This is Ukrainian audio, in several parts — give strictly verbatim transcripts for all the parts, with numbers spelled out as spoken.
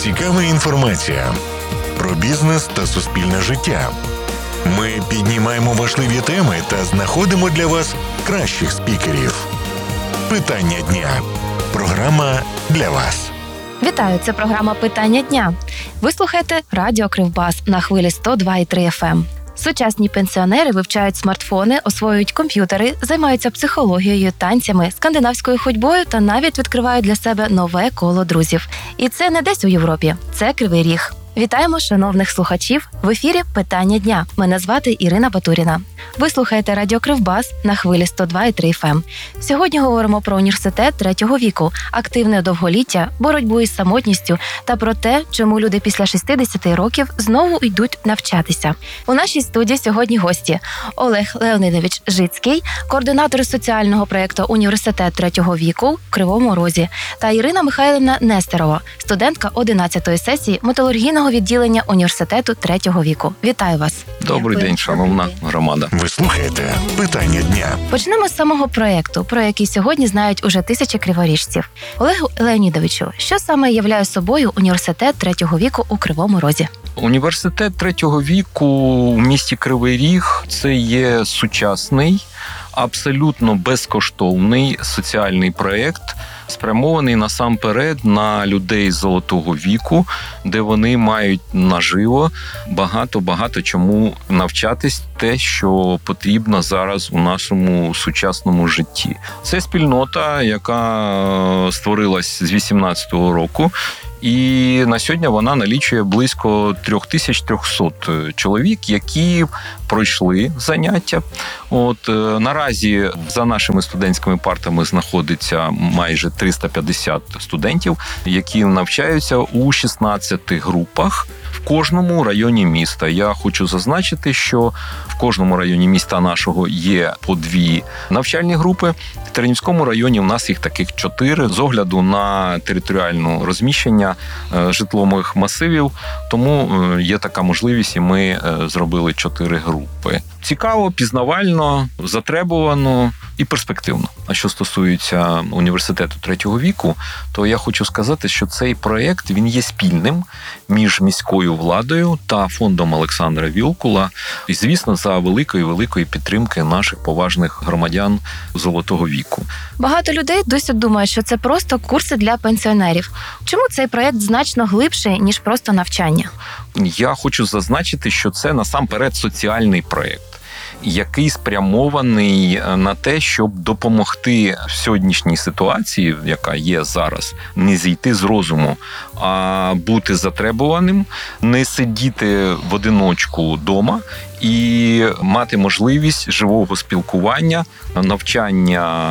цікава інформація про бізнес та суспільне життя. Ми піднімаємо важливі теми та знаходимо для вас кращих спікерів. Питання дня. Програма для вас. Вітаю, це програма «Питання дня». Ви слухаєте Радіо Кривбас на хвилі сто два і три еф ем. Сучасні пенсіонери вивчають смартфони, освоюють комп'ютери, займаються психологією, танцями, скандинавською ходьбою та навіть відкривають для себе нове коло друзів. І це не десь у Європі, це Кривий Ріг. Вітаємо шановних слухачів! В ефірі «Питання дня». Мене звати Ірина Батуріна. Ви слухаєте Радіо Кривбас на хвилі сто два і три еф ем. Сьогодні говоримо про університет третього віку, активне довголіття, боротьбу із самотністю та про те, чому люди після шістдесяти років знову йдуть навчатися. У нашій студії сьогодні гості: Олег Леонідович Жицький, координатор соціального проєкту «Університет третього віку» в Кривому Розі, та Ірина Михайлівна Нестерова, студентка одинадцятої сесії металургійного відділення університету третього віку. Вітаю вас. Добрий Дякую. день, шановна громада. Ви слухаєте «Питання дня». Почнемо з самого проєкту, про який сьогодні знають уже тисячі криворіжців. Олегу Леонідовичу, що саме являє собою університет третього віку у Кривому Розі? Університет третього віку у місті Кривий Ріг – це є сучасний, абсолютно безкоштовний соціальний проєкт, спрямований насамперед на людей золотого віку, де вони мають наживо багато-багато чому навчатись, те, що потрібно зараз у нашому сучасному житті. Це спільнота, яка створилась з вісімнадцятого року, і на сьогодні вона налічує близько три тисячі триста чоловік, які пройшли заняття. От наразі за нашими студентськими партами знаходиться майже триста п'ятдесят студентів, які навчаються у шістнадцяти групах в кожному районі міста. Я хочу зазначити, що в кожному районі міста нашого є по дві навчальні групи. В Тернівському районі у нас їх таких чотири з огляду на територіальне розміщення житлових масивів. Тому є така можливість, і ми зробили чотири групи. Цікаво, пізнавально, затребувано і перспективно. А що стосується університету третього віку, то я хочу сказати, що цей проєкт, він є спільним між міською владою та фондом Олександра Вілкула. І, звісно, за великої-великої підтримки наших поважних громадян золотого віку. Багато людей досі думають, що це просто курси для пенсіонерів. Чому цей проєкт значно глибший, ніж просто навчання? Я хочу зазначити, що це насамперед соціальний проєкт, який спрямований на те, щоб допомогти в сьогоднішній ситуації, яка є зараз, не зійти з розуму, а бути затребуваним, не сидіти в одиночку вдома і мати можливість живого спілкування, навчання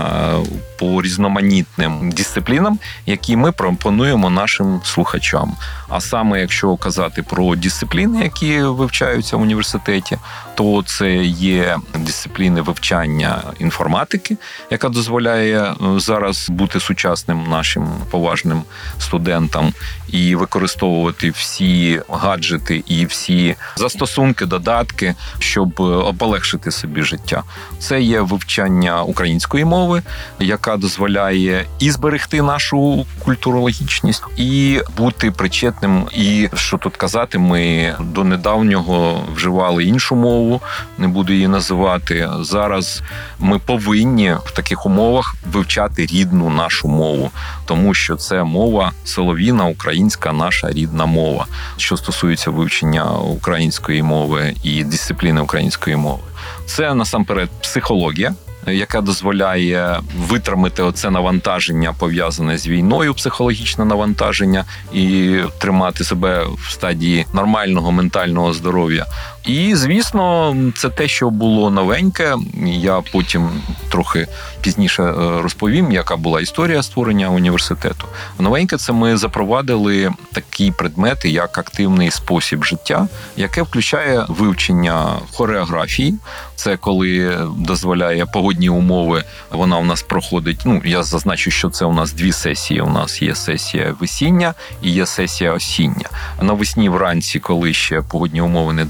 по різноманітним дисциплінам, які ми пропонуємо нашим слухачам. А саме, якщо казати про дисципліни, які вивчаються в університеті, то це є дисципліни вивчання інформатики, яка дозволяє зараз бути сучасним нашим поважним студентам і використовувати всі гаджети і всі застосунки, додатки, щоб полегшити собі життя. Це є вивчання української мови, яка дозволяє і зберегти нашу культурологічність, і бути причетним. І, що тут казати, ми до недавнього вживали іншу мову, не буду її називати. Зараз ми повинні в таких умовах вивчати рідну нашу мову, тому що це мова солов'їна, українська наша рідна мова. Що стосується вивчення української мови і дисципліни української мови. Це, насамперед, психологія, яка дозволяє витримати оце навантаження, пов'язане з війною, психологічне навантаження, і тримати себе в стадії нормального ментального здоров'я. І, звісно, це те, що було новеньке. Я потім трохи пізніше розповім, яка була історія створення університету. Новеньке – це ми запровадили такі предмети, як активний спосіб життя, яке включає вивчення хореографії. Це коли дозволяє погодні умови. Вона у нас проходить, ну, я зазначу, що це у нас дві сесії. У нас є сесія весіння і є сесія осіння. Навесні вранці, коли ще погодні умови не дозволяють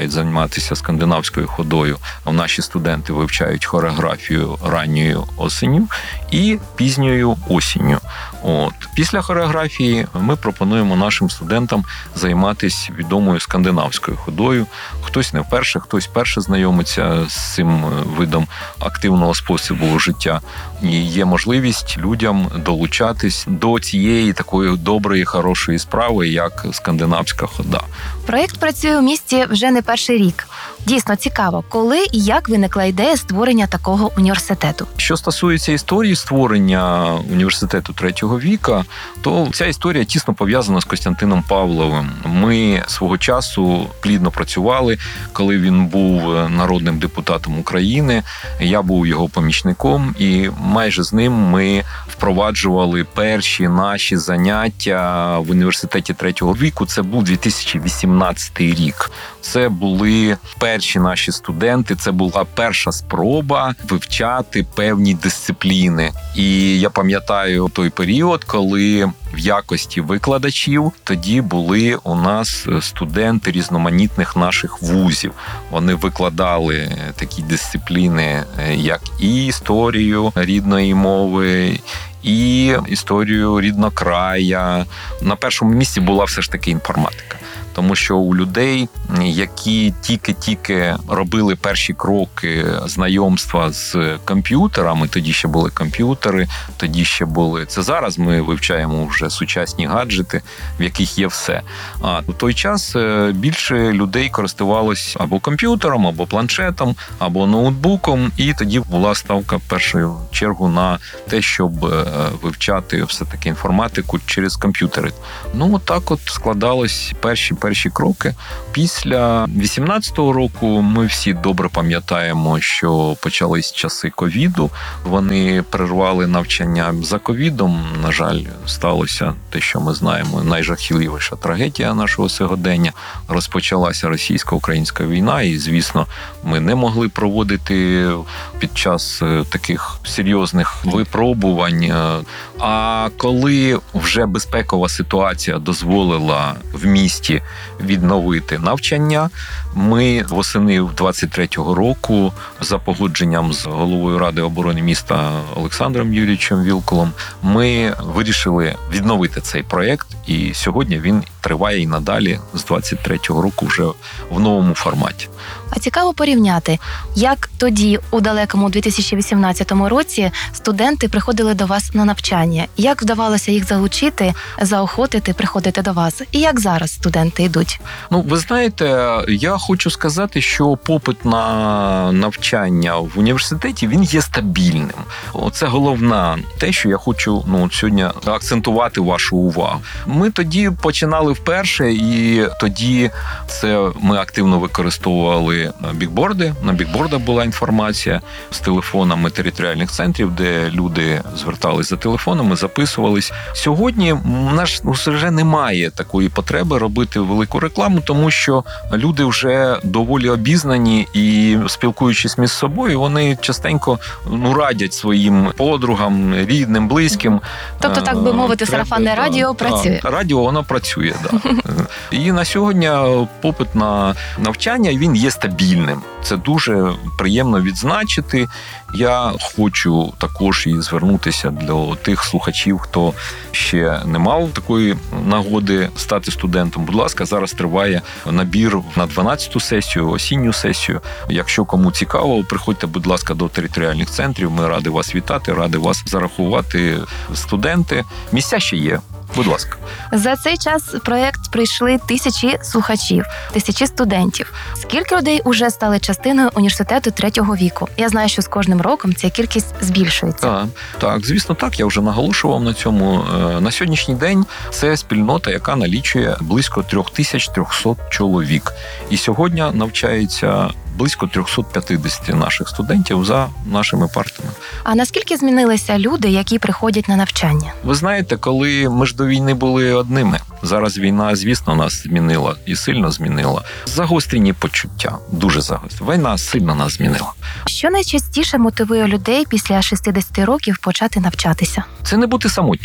починають займатися скандинавською ходою, а наші студенти вивчають хореографію ранньою осенню і пізньою осінню. От. Після хореографії ми пропонуємо нашим студентам займатися відомою скандинавською ходою. Хтось не вперше, хтось перше знайомиться з цим видом активного способу життя. І є можливість людям долучатись до цієї такої доброї, хорошої справи, як скандинавська хода. Проєкт працює у місті вже не перший рік. Дійсно цікаво, коли і як виникла ідея створення такого університету. Що стосується історії створення університету третього віка, то ця історія тісно пов'язана з Костянтином Павловим. Ми свого часу плідно працювали, коли він був народним депутатом України. Я був його помічником, і майже з ним ми впроваджували перші наші заняття в університеті третього віку. Це був дві тисячі вісімнадцятий рік. Це були перші наші студенти, це була перша спроба вивчати певні дисципліни. І я пам'ятаю той період, коли в якості викладачів тоді були у нас студенти різноманітних наших вузів. Вони викладали такі дисципліни, як і історію рідної мови, і історію ріднокрая. На першому місці була все ж таки інформатика. Тому що у людей, які тільки-тільки робили перші кроки знайомства з комп'ютерами, тоді ще були комп'ютери, тоді ще були... Це зараз ми вивчаємо вже сучасні гаджети, в яких є все. А у той час більше людей користувалось або комп'ютером, або планшетом, або ноутбуком, і тоді була ставка в першу чергу на те, щоб вивчати все-таки інформатику через комп'ютери. Ну, отак от складались перші перші кроки. Після вісімнадцятого року ми всі добре пам'ятаємо, що почались часи ковіду. Вони перервали навчання за ковідом. На жаль, сталося те, що ми знаємо, найжахливіша трагедія нашого сьогодення. Розпочалася російсько-українська війна, і, звісно, ми не могли проводити під час таких серйозних випробувань. А коли вже безпекова ситуація дозволила в місті відновити навчання, ми восени двадцять третього року за погодженням з головою Ради оборони міста Олександром Юрійовичем Вілкулом ми вирішили відновити цей проєкт, і сьогодні він триває і надалі з двадцять третього року вже в новому форматі. А цікаво порівняти, як тоді, у далекому дві тисячі вісімнадцятому році, студенти приходили до вас на навчання, як вдавалося їх залучити, заохотити приходити до вас, і як зараз студенти йдуть? Ну, ви знаєте, я хочу сказати, що попит на навчання в університеті, він є стабільним. Це головне те, що я хочу ну, сьогодні акцентувати вашу увагу. Ми тоді починали вперше, і тоді це ми активно використовували бікборди. На бікбордах була інформація з телефонами територіальних центрів, де люди звертались за телефонами, записувались. Сьогодні у нас вже немає такої потреби робити велику рекламу, тому що люди вже доволі обізнані і, спілкуючись між собою, вони частенько ну, радять своїм подругам, рідним, близьким. Тобто, так би мовити, Треба, сарафанне да, радіо да, працює. Радіо, воно працює, да. І на сьогодні попит на навчання, він є стабільним. Це дуже приємно відзначити. Я хочу також і звернутися до тих слухачів, хто ще не мав такої нагоди стати студентом. Будь ласка, зараз триває набір на дванадцяту сесію, осінню сесію. Якщо кому цікаво, приходьте, будь ласка, до територіальних центрів. Ми раді вас вітати, раді вас зарахувати студенти. Місця ще є. Будь ласка. За цей час в проєкт прийшли тисячі слухачів, тисячі студентів. Скільки людей уже стали частиною університету третього віку? Я знаю, що з кожним роком ця кількість збільшується. Так, так, звісно, так. Я вже наголошував на цьому. На сьогоднішній день це спільнота, яка налічує близько три тисячі триста чоловік. І сьогодні навчається близько триста п'ятдесят наших студентів за нашими партами. А наскільки змінилися люди, які приходять на навчання? Ви знаєте, коли ми ж до війни були одними, зараз війна, звісно, нас змінила і сильно змінила. Загострені почуття, дуже загострені. Війна сильно нас змінила. Що найчастіше мотивує людей після шістдесят років почати навчатися? Це не бути самотньому.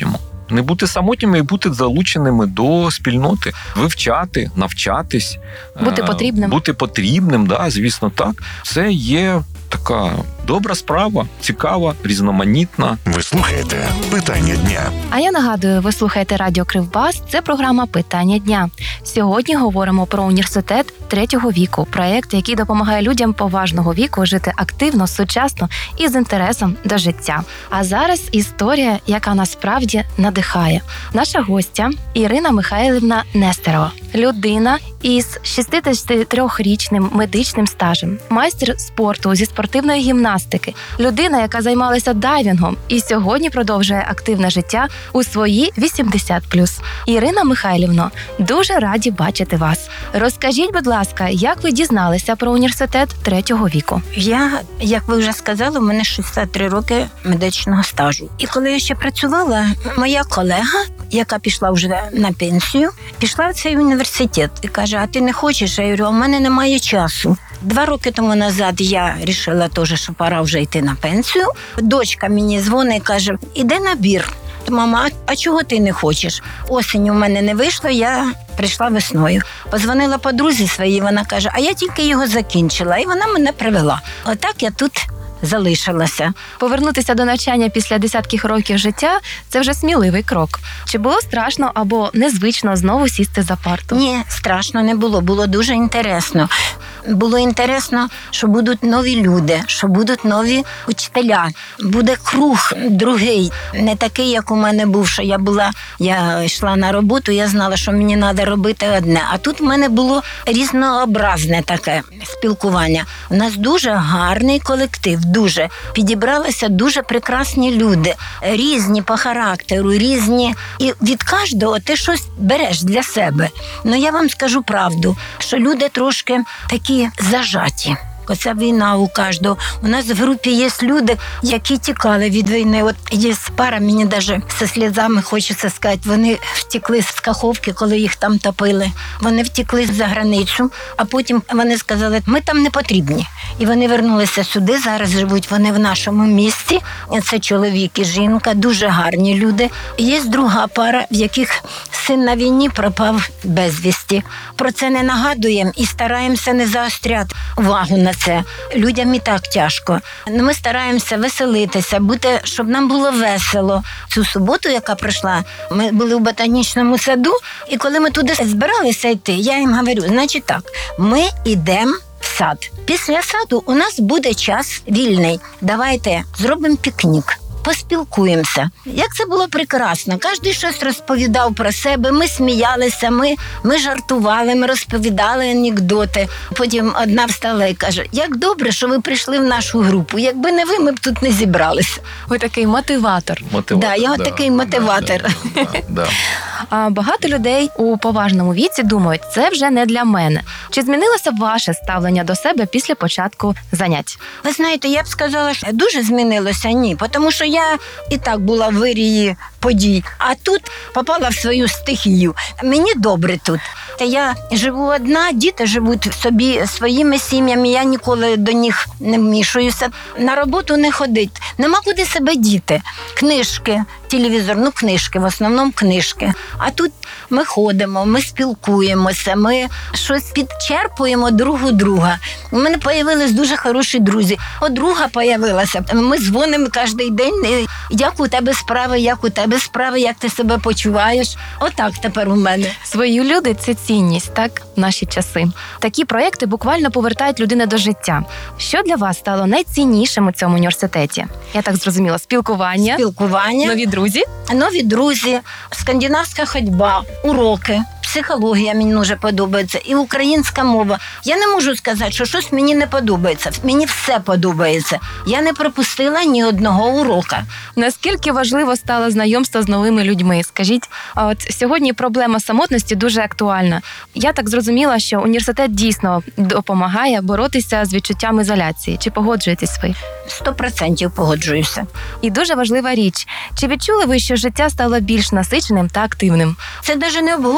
Не бути самотніми і бути залученими до спільноти, вивчати, навчатись. Бути потрібним. Бути потрібним, да, звісно, так. Це є така добра справа, цікава, різноманітна. Ви слухаєте «Питання дня». А я нагадую, ви слухаєте Радіо Кривбас. Це програма «Питання дня». Сьогодні говоримо про університет третього віку. Проєкт, який допомагає людям поважного віку жити активно, сучасно і з інтересом до життя. А зараз історія, яка насправді надихає. Наша гостя Ірина Михайлівна Нестерова. Людина із шістдесятитрирічним медичним стажем. Майстер спорту зі спортивної гімнастики. Людина, яка займалася дайвінгом і сьогодні продовжує активне життя у свої вісімдесят плюс. Ірина Михайлівно, дуже раді бачити вас. Розкажіть, будь ласка, як ви дізналися про університет третього віку? Я, як ви вже сказали, у мене шістдесят три роки медичного стажу. І коли я ще працювала, моя колега, яка пішла вже на пенсію, пішла в цей університет і каже, а ти не хочеш? Я говорю, у мене немає часу. Два роки тому назад я вирішила теж, що пора вже йти на пенсію. Дочка мені дзвонить і каже, іде набір. Мама, а чого ти не хочеш? Осінь у мене не вийшло, я прийшла весною. Позвонила подрузі своїй, вона каже, а я тільки його закінчила, і вона мене привела. Отак я тут залишилася. Повернутися до навчання після десятків років життя – це вже сміливий крок. Чи було страшно або незвично знову сісти за парту? Ні, страшно не було, було дуже інтересно. Було інтересно, що будуть нові люди, що будуть нові учителя. Буде круг другий, не такий, як у мене був, що я була, я йшла на роботу, я знала, що мені треба робити одне. А тут в мене було різнообразне таке спілкування. У нас дуже гарний колектив, дуже. Підібралися дуже прекрасні люди, різні по характеру, різні. І від кожного ти щось береш для себе. Ну я вам скажу правду, що люди трошки такі зажаті. Оця війна у кожного. У нас в групі є люди, які тікали від війни. От є пара, мені навіть зі сльозами хочеться сказати, вони втекли з Каховки, коли їх там топили. Вони втекли за границю, а потім вони сказали, ми там не потрібні. І вони вернулися сюди, зараз живуть вони в нашому місті. Це чоловік і жінка, дуже гарні люди. Є друга пара, в яких син на війні пропав безвісті. Про це не нагадуємо і стараємося не заостряти увагу на це. Людям і так тяжко. Ми стараємося веселитися, бути, щоб нам було весело. Цю суботу, яка пройшла, ми були в ботанічному саду, і коли ми туди збиралися йти, я їм говорю, значить так, ми йдемо в сад. Після саду у нас буде час вільний. Давайте зробимо пікнік. Поспілкуємося. Як це було прекрасно. Кожен щось розповідав про себе, ми сміялися, ми, ми жартували, ми розповідали анекдоти. Потім одна встала і каже, як добре, що ви прийшли в нашу групу. Якби не ви, ми б тут не зібралися. Ви такий мотиватор. Мотиватор. Да, я да, такий мотиватор. Да, да, да, да. А багато людей у поважному віці думають, це вже не для мене. Чи змінилося ваше ставлення до себе після початку занять? Ви знаєте, я б сказала, що дуже змінилося, ні. Тому що я і так була в вирії подій, а тут попала в свою стихію. Мені добре тут. Та я живу одна, діти живуть собі своїми сім'ями, я ніколи до них не вмішуюся. На роботу не ходить, нема куди себе діти. Книжки, телевізор, ну книжки, в основному книжки. А тут ми ходимо, ми спілкуємося, ми щось підчерпуємо друг у друга. У мене з'явились дуже хороші друзі. Подруга з'явилася. Ми дзвонимо кожен день, як у тебе справи, як у тебе справи, як ти себе почуваєш. Отак тепер у мене. Свої люди – це цінність, так, в наші часи. Такі проєкти буквально повертають людину до життя. Що для вас стало найціннішим у цьому університеті? Я так зрозуміла, спілкування, Спілкування. нові друзі? Нові друзі, скандинавська ходьба, уроки, психологія мені дуже подобається і українська мова. Я не можу сказати, що щось мені не подобається. Мені все подобається. Я не пропустила ні одного урока. Наскільки важливо стало знайомство з новими людьми? Скажіть, а от сьогодні проблема самотності дуже актуальна. Я так зрозуміла, що університет дійсно допомагає боротися з відчуттям ізоляції. Чи погоджуєтесь ви? Сто процентів погоджуюся. І дуже важлива річ. Чи відчули ви, що життя стало більш насиченим та активним? Це навіть не обговорюється.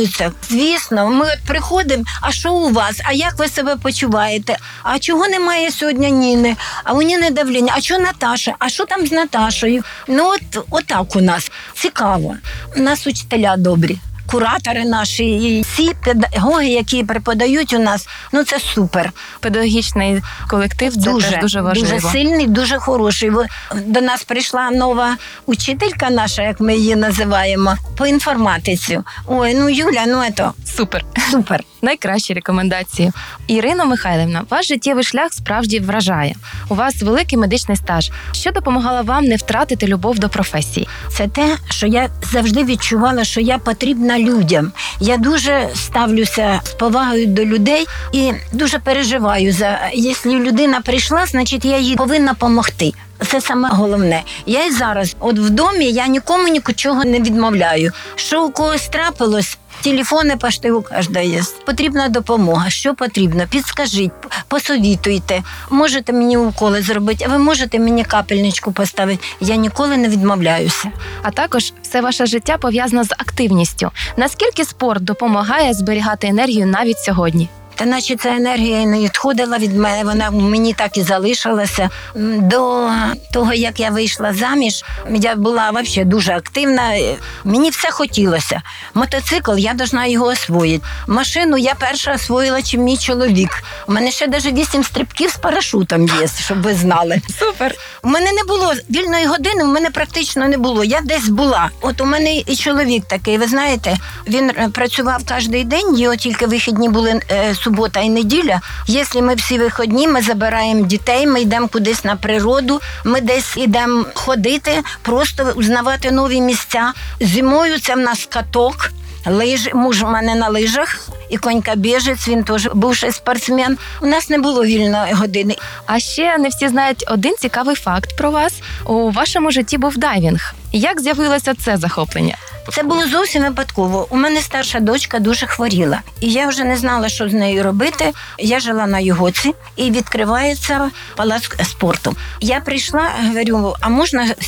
цікавляться. Звісно, ми от приходимо, а що у вас? А як ви себе почуваєте? А чого немає сьогодні Ніни? А у Ніни давлення? А що Наташа? А що там з Наташою? Ну от отак у нас. Цікаво. У нас учителя добрі. Куратори наші, і всі педагоги, які преподають у нас, ну це супер. Педагогічний колектив – це Дуже, теж дуже важливо. дуже сильний, дуже хороший. Ви- До нас прийшла нова учителька наша, як ми її називаємо, по інформатиці. Ой, ну Юля, ну це Супер. супер. Найкращі рекомендації. Ірино Михайлівна, ваш життєвий шлях справді вражає. У вас великий медичний стаж. Що допомагало вам не втратити любов до професії? Це те, що я завжди відчувала, що я потрібна людям. Я дуже ставлюся з повагою до людей і дуже переживаю за, якщо людина прийшла, значить я їй повинна допомогти. Це саме головне. Я і зараз, от в домі, я нікому нічого не відмовляю. Що у когось трапилось, телефони пошти у кожного є. Потрібна допомога. Що потрібно? Підскажіть, посовітуйте. Можете мені уколи зробити, а ви можете мені капельничку поставити. Я ніколи не відмовляюся. А також все ваше життя пов'язано з активністю. Наскільки спорт допомагає зберігати енергію навіть сьогодні? Та наче ця енергія і не відходила від мене, вона мені так і залишилася. До того, як я вийшла заміж, я була взагалі дуже активна. Мені все хотілося. Мотоцикл, я повинна його освоїти. Машину я перша освоїла, чим мій чоловік. У мене ще навіть вісім стрибків з парашутом є, щоб ви знали. Супер! У мене не було вільної години, у мене практично не було. Я десь була. От у мене і чоловік такий, ви знаєте, він працював кожен день, його тільки вихідні були е, субота і неділя. Якщо ми всі вихідні, ми забираємо дітей, ми йдемо кудись на природу, ми десь йдемо ходити, просто узнавати нові місця. Зимою це в нас каток. Лижі, муж у мене на лижах, і конькобіжець, він теж бувший спортсмен. У нас не було вільної години. А ще не всі знають один цікавий факт про вас. У вашому житті був дайвінг. Як з'явилося це захоплення? Це було зовсім випадково. У мене старша дочка дуже хворіла. І я вже не знала, що з нею робити. Я жила на Югоці, і відкривається палац спорту. Я прийшла, говорю, а можна